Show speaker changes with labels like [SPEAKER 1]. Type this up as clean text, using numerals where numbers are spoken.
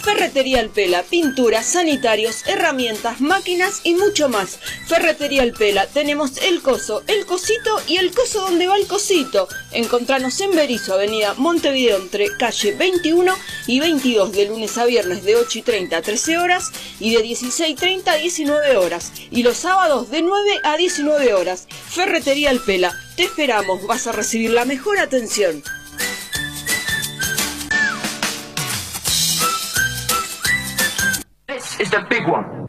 [SPEAKER 1] Ferretería El Pela, pinturas, sanitarios, herramientas, máquinas y mucho más. Ferretería El Pela, tenemos el coso, el cosito y el coso donde va el cosito. Encontranos en Berisso, avenida Montevideo, entre calle 21 y 22, de lunes a viernes de 8:30 a 13 horas y de 16:30 a 19 horas. Y los sábados de 9 a 19 horas. Ferretería El Pela, te esperamos, vas a recibir la mejor atención.
[SPEAKER 2] This is the big one.